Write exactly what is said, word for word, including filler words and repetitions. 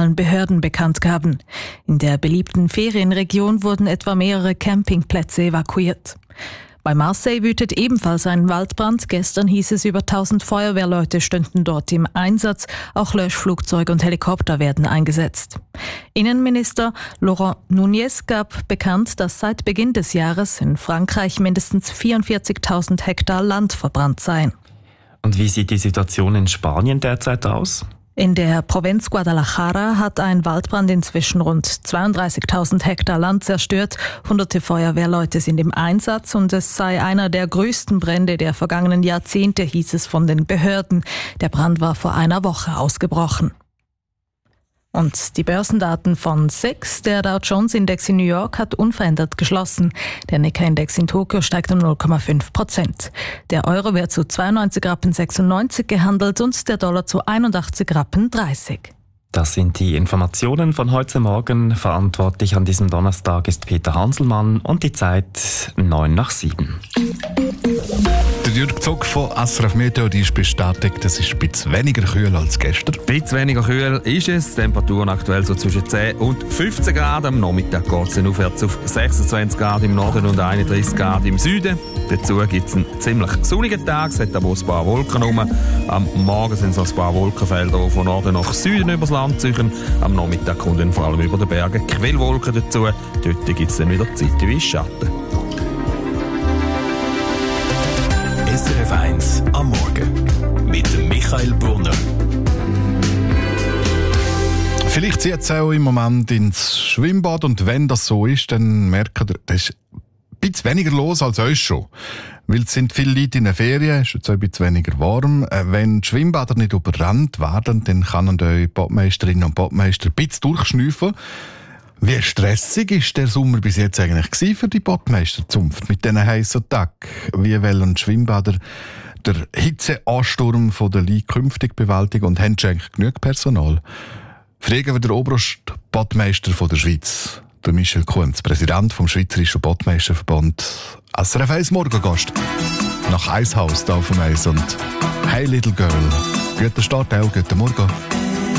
lokalen Behörden bekannt gaben. In der beliebten Ferienregion wurden etwa mehrere Campingplätze evakuiert. Bei Marseille wütet ebenfalls ein Waldbrand. Gestern hieß es, über tausend Feuerwehrleute stünden dort im Einsatz. Auch Löschflugzeuge und Helikopter werden eingesetzt. Innenminister Laurent Nunez gab bekannt, dass seit Beginn des Jahres in Frankreich mindestens vierundvierzigtausend Hektar Land verbrannt seien. Und wie sieht die Situation in Spanien derzeit aus? In der Provinz Guadalajara hat ein Waldbrand inzwischen rund zweiunddreißigtausend Hektar Land zerstört. Hunderte Feuerwehrleute sind im Einsatz und es sei einer der größten Brände der vergangenen Jahrzehnte, hieß es von den Behörden. Der Brand war vor einer Woche ausgebrochen. Und die Börsendaten von S I X, der Dow Jones Index in New York, hat unverändert geschlossen. Der Nikkei-Index in Tokio steigt um null Komma fünf Prozent. Der Euro wird zu zweiundneunzig Rappen sechsundneunzig gehandelt und der Dollar zu einundachtzig Rappen dreißig. Das sind die Informationen von heute Morgen. Verantwortlich an diesem Donnerstag ist Peter Hanselmann und die Zeit neun nach sieben. Der Jürg Zog von S R F Meteo ist bestätigt, es ist ein bisschen weniger kühl als gestern. Ein bisschen weniger kühl ist es. Temperaturen aktuell so zwischen zehn und fünfzehn Grad. Am Nachmittag geht es dann aufwärts auf sechsundzwanzig Grad im Norden und einunddreißig Grad im Süden. Dazu gibt es einen ziemlich sonnigen Tag. Es hat aber auch ein paar Wolken rum. Am Morgen sind so ein paar Wolkenfelder, die von Norden nach Süden übers Land ziehen. Am Nachmittag kommen dann vor allem über den Bergen Quellwolken dazu. Dort gibt es dann wieder zeitweise Schatten. S R F eins am Morgen mit dem Michael Burner. Vielleicht zieht es auch im Moment ins Schwimmbad und wenn das so ist, dann merkt ihr, das ist ein bisschen weniger los als euch schon. Weil es sind viele Leute in den Ferien, es ist jetzt auch ein bisschen weniger warm. Wenn die Schwimmbäder nicht überrannt werden, dann können eure Badmeisterinnen und Badmeister ein bisschen durchschnüffeln. Wie stressig ist der Sommer bis jetzt eigentlich für die Badmeisterzunft mit diesen heißen Tagen? Wie wollen die Schwimmbäder den Hitzeansturm von der Liga künftig bewältigen und haben sie eigentlich genug Personal? Fragen wir den Oberst-Badmeister von der Schweiz, der Michel Kuntz, Präsident vom Schweizerischen Badmeisterverband, S R F eins Morgengast. Nach Eishaus da auf dem Eis und «Hey Little Girl». Guten Start auch, guten Morgen.